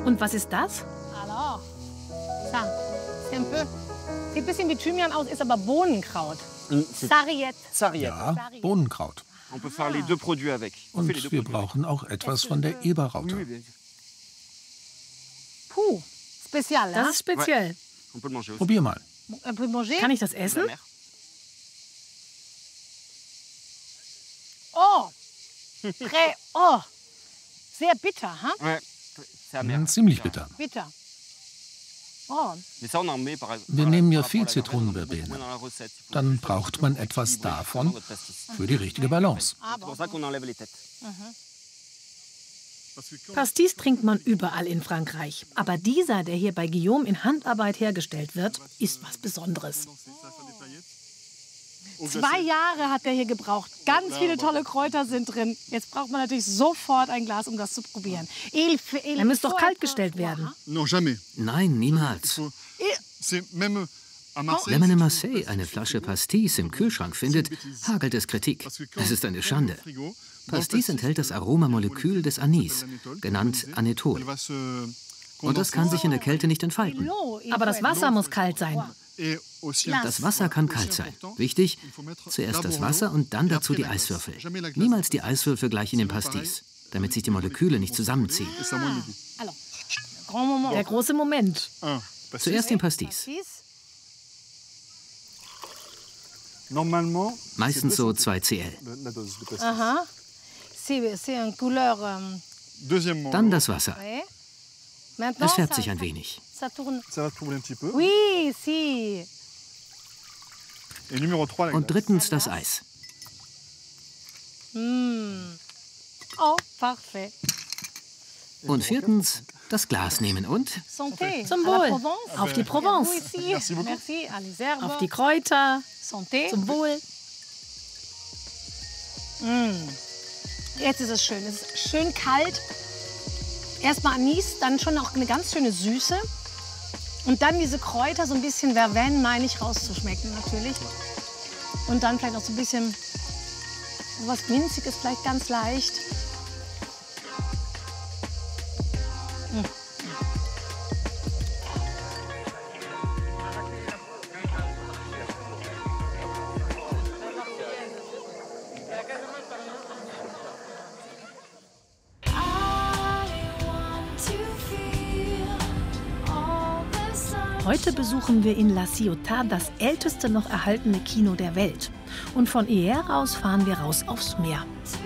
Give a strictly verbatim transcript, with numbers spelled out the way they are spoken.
Und was ist das? Alors, ça, c'est un peu, sieht ein bisschen wie Thymian aus, ist aber Bohnenkraut. Sarriette. Ja, Bohnenkraut. On peut faire les deux produits avec. On fait les deux Und wir produits. brauchen auch etwas von der Eberraute. Oui, oui, Puh, spezial, Das ne? ist speziell. on peut le manger aussi. Probier mal. Un peu manger. Kann ich das essen? La mer. Oh, très, oh, sehr bitter, ha? Ouais, c'est amer. Hm, ziemlich bitter. Bitter. Oh, Mais ça, on en met, par exemple, Wir par nehmen la- ja par viel rapport à la graine, on en met Zitronenverbene. beaucoup moins dans la recette. Il faut Dann juste braucht que man ce soit etwas équilibré davon dans notre pastis. für die richtige Balance. ah C'est bon. pour ça qu'on enlève les têtes. Pastis trinkt man überall in Frankreich. Aber dieser, der hier bei Guillaume in Handarbeit hergestellt wird, ist was Besonderes. Zwei Jahre hat der hier gebraucht. Ganz viele tolle Kräuter sind drin. Jetzt braucht man natürlich sofort ein Glas, um das zu probieren. Il, il Er muss doch faut kalt être gestellt froid, werden. ha? Non, jamais. Nein, niemals. C'est même à Marseille. Wenn man in Marseille eine Flasche Pastis im Kühlschrank findet, hagelt es Kritik. Es ist eine Schande. Pastis enthält das Aromamolekül des Anis, genannt Anethol. Und das kann sich in der Kälte nicht entfalten. L'eau, il Aber faut das être Wasser muss froid. kalt sein. Et aussi Das Wasser kann kalt sein. Wichtig, zuerst das Wasser und dann dazu die Eiswürfel. Niemals die Eiswürfel gleich in den Pastis, damit sich die Moleküle nicht zusammenziehen. Alors, grand moment. Der große Moment. Zuerst den Pastis. Pastis. Normalement, Meistens so zwei Milliliter. la dose de pastis. Aha. C'est c'est une couleur. euh, Deuxièmement, Dann das Wasser. ouais. Maintenant, Es färbt ça- sich ein wenig. Ça tourne. ça va tourner un petit peu. Oui, si. Et numéro trois, la Und glace. drittens das Eis. Mm. Oh, parfait. Und viertens das Glas nehmen und Santé. Zum À la Wohl. Provence. Auf die Provence. Vous ici. Merci beaucoup. Merci. À les herbes. Auf die Kräuter. Santé. Zum Wohl. Mm. Jetzt ist es schön. Es ist schön kalt. Erstmal Anis, dann schon auch eine ganz schöne Süße. Und dann diese Kräuter, so ein bisschen Verveine, meine ich, rauszuschmecken natürlich. Und dann vielleicht auch so ein bisschen was Minziges, vielleicht ganz leicht. Mm. Heute besuchen wir in La Ciotat das älteste noch erhaltene Kino der Welt. Und von Hyères aus fahren wir raus aufs Meer.